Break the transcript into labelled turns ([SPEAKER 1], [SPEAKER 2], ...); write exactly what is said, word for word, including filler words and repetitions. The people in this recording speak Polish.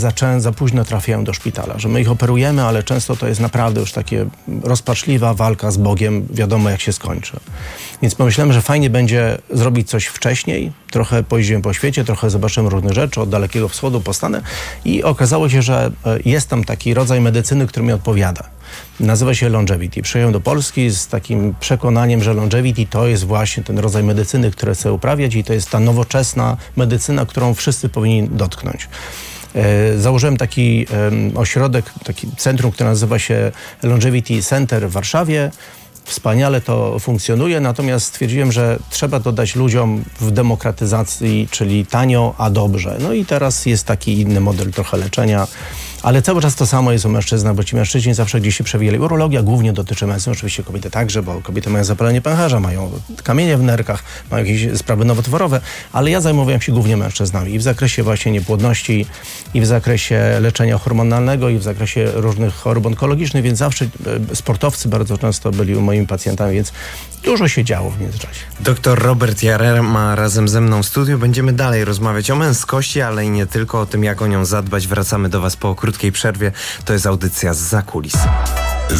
[SPEAKER 1] za, za późno trafiają do szpitala, że my ich operujemy, ale często to jest naprawdę już takie rozpaczliwa walka z Bogiem, wiadomo jak się skończy. Więc pomyślałem, że fajnie będzie zrobić coś wcześniej, trochę pojeździłem po świecie, trochę zobaczyłem różnych rzeczy, od Dalekiego Wschodu po Stany i okazało się, że jest tam taki rodzaj medycyny, który mi odpowiada. Nazywa się longevity. Przyjechałem do Polski z takim przekonaniem, że longevity to jest właśnie ten rodzaj medycyny, który chcę uprawiać i to jest ta nowoczesna medycyna, którą wszyscy powinni dotknąć. Założyłem taki ośrodek, taki centrum, które nazywa się Longevity Center w Warszawie. Wspaniale to funkcjonuje, natomiast stwierdziłem, że trzeba to dać ludziom w demokratyzacji, czyli tanio, a dobrze. No i teraz jest taki inny model trochę leczenia, ale cały czas to samo jest u mężczyzn, bo ci mężczyźni zawsze gdzieś się przewijali. Urologia głównie dotyczy mężczyzn, oczywiście kobiety także, bo kobiety mają zapalenie pęcherza, mają kamienie w nerkach, mają jakieś sprawy nowotworowe, ale ja zajmowałem się głównie mężczyznami i w zakresie właśnie niepłodności, i w zakresie leczenia hormonalnego, i w zakresie różnych chorób onkologicznych, więc zawsze sportowcy bardzo często byli moimi pacjentami, więc dużo się działo w międzyczasie.
[SPEAKER 2] Doktor Robert Jarema razem ze mną w studiu. Będziemy dalej rozmawiać o męskości, ale i nie tylko, o tym, jak o nią zadbać. Wracamy do Was po krótkiej przerwie. To jest audycja Zza Kulis.